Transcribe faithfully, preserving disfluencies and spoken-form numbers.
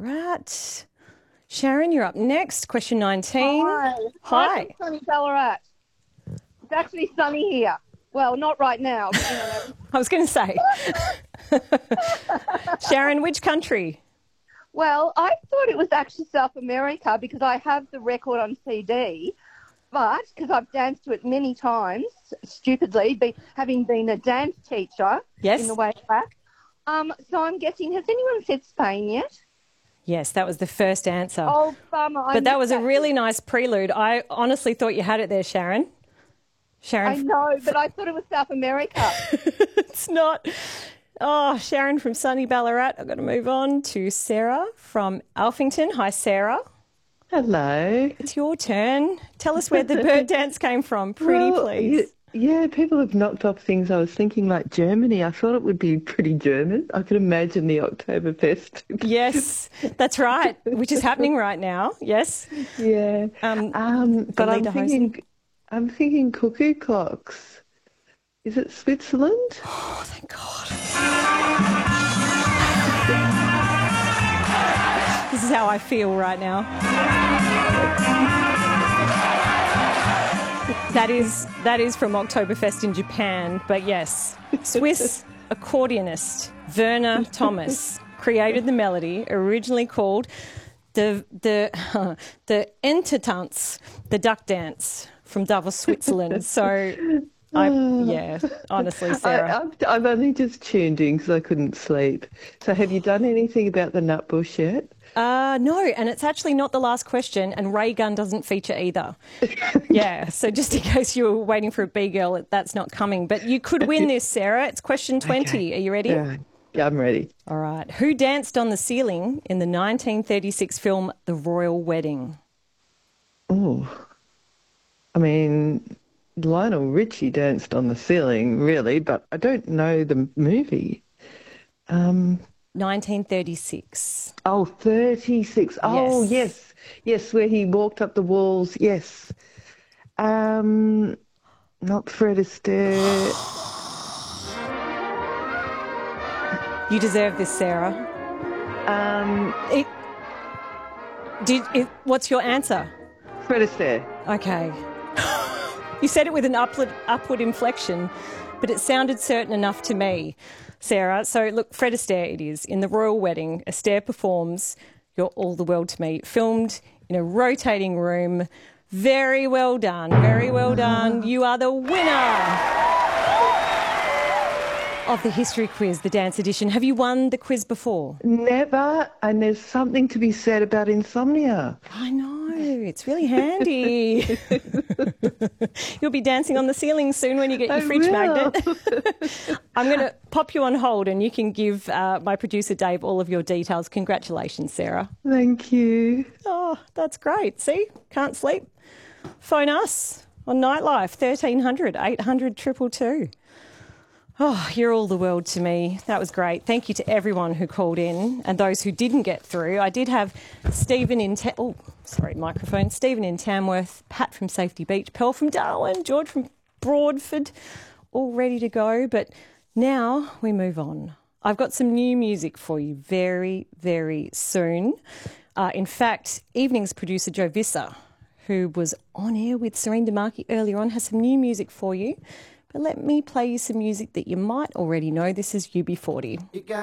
Ballarat. Sharon, you're up next. Question nineteen. Hi. Hi. Hi from sunny Ballarat. It's actually sunny here. Well, not right now. But, you know. I was going to say. Sharon, which country? Well, I thought it was actually South America because I have the record on C D, but because I've danced to it many times, stupidly, be, having been a dance teacher Yes. in the way back. Um, so I'm guessing, has anyone said Spain yet? Yes, that was the first answer. Oh, bummer. I but that missed was a really nice prelude. I honestly thought you had it there, Sharon. Sharon. I know, but I thought it was South America. It's not. Oh, Sharon from sunny Ballarat. I've got to move on to Sarah from Alphington. Hi, Sarah. Hello. It's your turn. Tell us where the bird dance came from. Pretty, well, please. Yeah, people have knocked off things. I was thinking like Germany. I thought it would be pretty German. I could imagine the Oktoberfest. Yes, that's right, which is happening right now. Yes. Yeah. Um, um, but I'm thinking, I'm thinking cuckoo clocks. Is it Switzerland? Oh, thank God. This is how I feel right now. That is that is from Oktoberfest in Japan, but yes, Swiss accordionist Werner Thomas created the melody, originally called the the uh, the Entertanz, the duck dance from Davos, Switzerland. So, I yeah, honestly, Sarah, I, I've, I've only just tuned in because I couldn't sleep. So, have you done anything about the nutbush yet? Uh, no, and it's actually not the last question, and Ray Gun doesn't feature either. Yeah, so just in case you were waiting for a B-girl, that's not coming. But you could win this, Sarah. It's question twenty. Okay. Are you ready? Yeah. yeah, I'm ready. All right. Who danced on the ceiling in the nineteen thirty-six film The Royal Wedding? Oh, I mean, Lionel Richie danced on the ceiling, really, but I don't know the movie. Um... nineteen thirty-six. Oh, thirty-six. Oh, yes. yes. Yes, where he walked up the walls. Yes. Um, not Fred Astaire. You deserve this, Sarah. Um, it, did, it, what's your answer? Fred Astaire. Okay. You said it with an upward, upward inflection, but it sounded certain enough to me, Sarah. So, look, Fred Astaire it is. In The Royal Wedding, Astaire performs You're All the World to Me, filmed in a rotating room. Very well done, very well done. You are the winner of the history quiz, the dance edition. Have you won the quiz before? Never, and there's something to be said about insomnia. I know, it's really handy. You'll be dancing on the ceiling soon when you get your I fridge will. magnet. I'm going to pop you on hold and you can give uh, my producer Dave all of your details. Congratulations, Sarah. Thank you. Oh, that's great. See, can't sleep. Phone us on Nightlife, thirteen hundred, eight hundred, two two two. Oh, you're all the world to me. That was great. Thank you to everyone who called in and those who didn't get through. I did have Stephen in... Ta- oh, sorry, microphone. Stephen in Tamworth, Pat from Safety Beach, Pearl from Darwin, George from Broadford, all ready to go. But now we move on. I've got some new music for you very, very soon. Uh, in fact, evening's producer Joe Visser, who was on air with Serene Demarchi earlier on, has some new music for you. But let me play you some music that you might already know. This is U B forty. You got